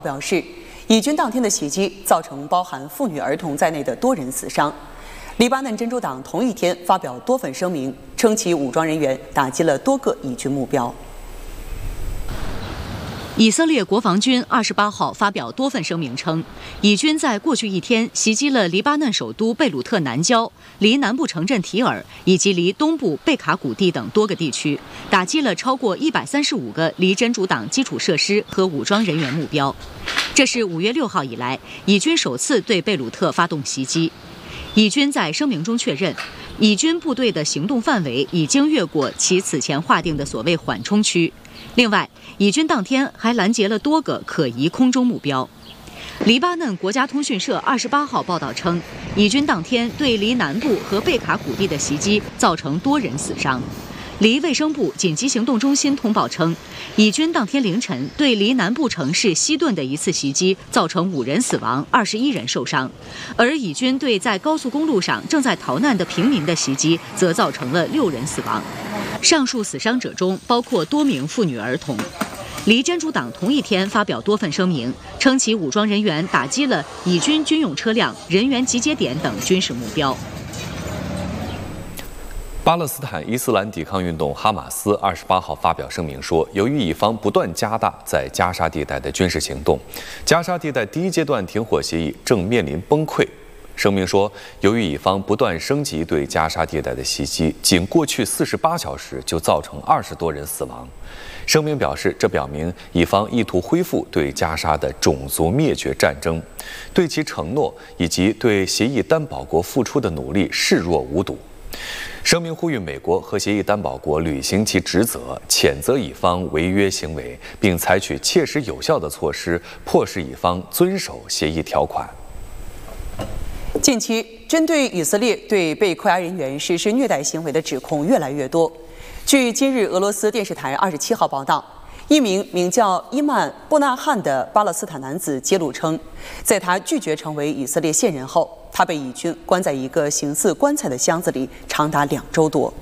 表示，以军当天的袭击造成包含妇女儿童在内的多人死伤。黎巴嫩真主党同一天发表多份声明，称其武装人员打击了多个以军目标。 以色列国防军28号发表多份声明称，以军在过去一天袭击了黎巴嫩首都贝鲁特南郊、离南部城镇提尔以及离东部贝卡谷地等多个地区，打击了超过135个离真主党基础设施和武装人员目标。这是5月6号以来，以军首次对贝鲁特发动袭击。以军在声明中确认，以军部队的行动范围已经越过其此前划定的所谓缓冲区。另外，以军当天还拦截了多个可疑空中目标。黎巴嫩国家通讯社28号报道称，以军当天对离南部和贝卡谷地的袭击造成多人死伤。离卫生部紧急行动中心通报称，以军当天凌晨对离南部城市西顿的一次袭击造成5人死亡、21人受伤，而以军对在高速公路上正在逃难的平民的袭击则造成了6人死亡。上述死伤者中包括多名妇女儿童。离真主党同一天发表多份声明，称其武装人员打击了以军军用车辆、人员集结点等军事目标。 巴勒斯坦伊斯兰抵抗运动哈马斯28号发表声明说，由于以方不断加大在加沙地带的军事行动，加沙地带第一阶段停火协议正面临崩溃。声明说，由于以方不断升级对加沙地带的袭击，仅过去48小时就造成20多人死亡。声明表示，这表明以方意图恢复对加沙的种族灭绝战争，对其承诺以及对协议担保国付出的努力视若无睹。声明呼吁美国和协议担保国履行其职责，谴责以方违约行为，并采取切实有效的措施，迫使以方遵守协议条款。 近期，针对以色列对被扣押人员实施虐待行为的指控越来越多。据今日俄罗斯电视台27号报道，一名名叫伊曼·布纳汉的巴勒斯坦男子揭露称，在他拒绝成为以色列线人后，他被以军关在一个形似棺材的箱子里长达2周多。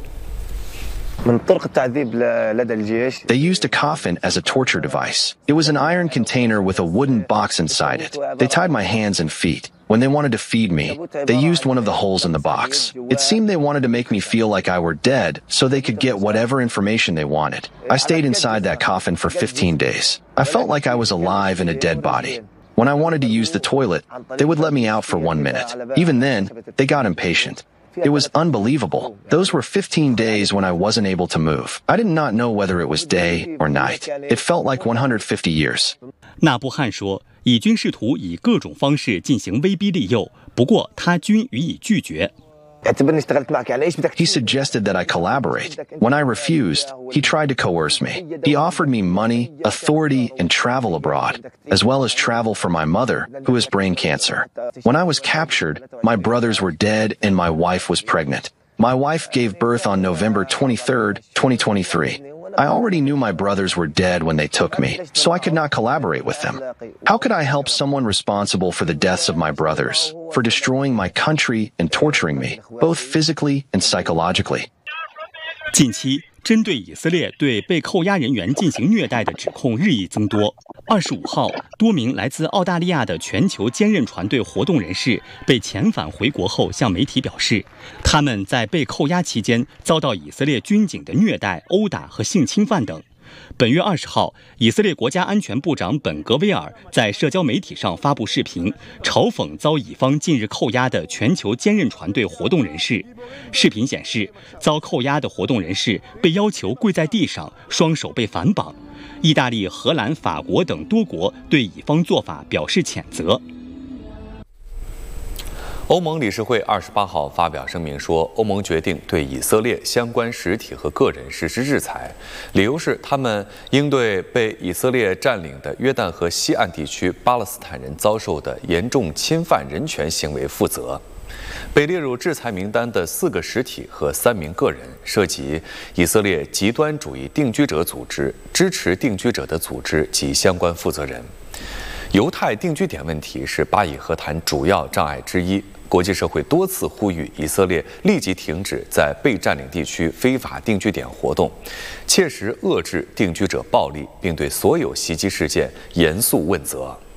They used a coffin as a torture device. It was an iron container with a wooden box inside it. They tied my hands and feet. When they wanted to feed me, they used one of the holes in the box. It seemed they wanted to make me feel like I were dead so they could get whatever information they wanted. I stayed inside that coffin for 15 days. I felt like I was alive in a dead body. When I wanted to use the toilet, they would let me out for 1 minute. Even then, they got impatient. It was unbelievable. Those were 15 days when I wasn't able to move. I did not know whether it was day or night. It felt like 150 years. 纳布汉说，以军试图以各种方式进行威逼利诱，不过他均予以拒绝。 He suggested that I collaborate. When I refused, he tried to coerce me. He offered me money, authority, and travel abroad, as well as travel for my mother, who has brain cancer. When I was captured, my brothers were dead and my wife was pregnant. My wife gave birth on November 23rd, 2023. I already knew my brothers were dead when they took me, so I could not collaborate with them. How could I help someone responsible for the deaths of my brothers, for destroying my country and torturing me, both physically and psychologically? 近期，针对以色列对被扣押人员进行虐待的指控日益增多。25号，多名来自澳大利亚的全球坚韧船队活动人士被遣返回国后，向媒体表示，他们在被扣押期间遭到以色列军警的虐待、殴打和性侵犯等。本月20号，以色列国家安全部长本格威尔在社交媒体上发布视频，嘲讽遭以方近日扣押的全球坚韧船队活动人士。视频显示，遭扣押的活动人士被要求跪在地上，双手被反绑。意大利、荷兰、法国等多国对以方做法表示谴责。 欧盟理事会28号发表声明说，欧盟决定对以色列相关实体和个人实施制裁，理由是他们应对被以色列占领的约旦河西岸地区巴勒斯坦人遭受的严重侵犯人权行为负责。被列入制裁名单的4个实体和3名个人，涉及以色列极端主义定居者组织、支持定居者的组织及相关负责人。犹太定居点问题是巴以和谈主要障碍之一。国际社会多次呼吁以色列立即停止在被占领地区非法定居点活动，切实遏制定居者暴力，并对所有袭击事件严肃问责。